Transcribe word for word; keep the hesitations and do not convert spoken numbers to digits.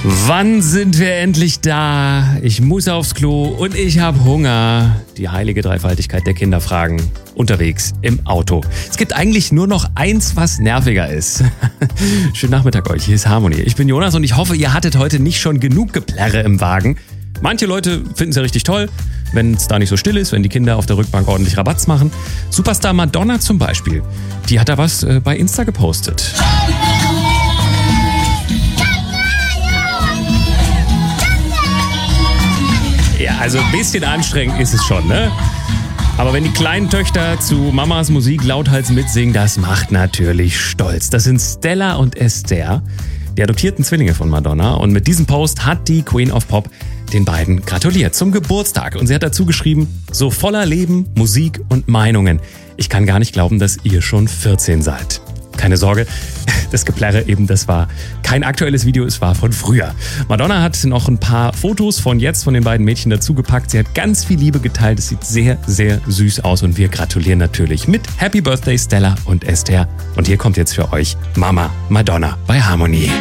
Wann sind wir endlich da? Ich muss aufs Klo und ich habe Hunger. Die heilige Dreifaltigkeit der Kinderfragen. Unterwegs im Auto. Es gibt eigentlich nur noch eins, was nerviger ist. Schönen Nachmittag euch, hier ist Harmony. Ich bin Jonas und ich hoffe, ihr hattet heute nicht schon genug Geplärre im Wagen. Manche Leute finden es ja richtig toll, wenn es da nicht so still ist, wenn die Kinder auf der Rückbank ordentlich Rabatz machen. Superstar Madonna zum Beispiel, die hat da was äh, bei Insta gepostet. Ja, also ein bisschen anstrengend ist es schon, ne? Aber wenn die kleinen Töchter zu Mamas Musik lauthals mitsingen, das macht natürlich stolz. Das sind Stella und Esther, die adoptierten Zwillinge von Madonna. Und mit diesem Post hat die Queen of Pop den beiden gratuliert zum Geburtstag. Und sie hat dazu geschrieben, so voller Leben, Musik und Meinungen. Ich kann gar nicht glauben, dass ihr schon vierzehn seid. Keine Sorge, das Geplärre eben, das war kein aktuelles Video, es war von früher. Madonna hat noch ein paar Fotos von jetzt von den beiden Mädchen dazugepackt. Sie hat ganz viel Liebe geteilt, es sieht sehr, sehr süß aus und wir gratulieren natürlich mit Happy Birthday Stella und Esther. Und hier kommt jetzt für euch Mama Madonna bei Harmony.